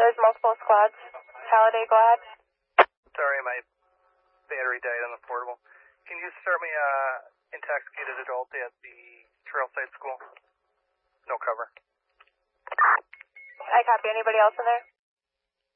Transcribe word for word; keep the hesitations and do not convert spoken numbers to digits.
There's multiple squads. Halliday, go ahead. Sorry, my battery died on the portable. Can you start me uh, intoxicated adult at the Trailside School? No cover. I copy. Anybody else in there?